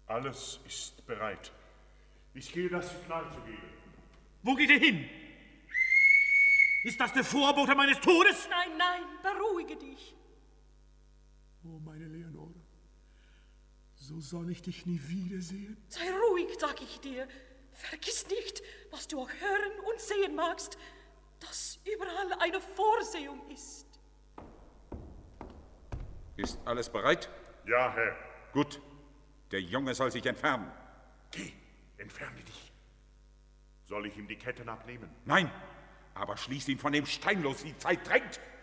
Alles ist bereit. Ich gehe, das Signal zu geben. Wo geht ihr hin? Ist das der Vorbote meines Todes? Nein, nein, beruhige dich. Oh, meine Leonore, so soll ich dich nie wiedersehen. Sei ruhig, sag ich dir. Vergiss nicht, was du auch hören und sehen magst, dass überall eine Vorsehung ist. Ist alles bereit? Ja, Herr. Gut. Der Junge soll sich entfernen. Geh, entferne dich. Soll ich ihm die Ketten abnehmen? Nein, aber schließ ihn von dem Stein los, die Zeit drängt.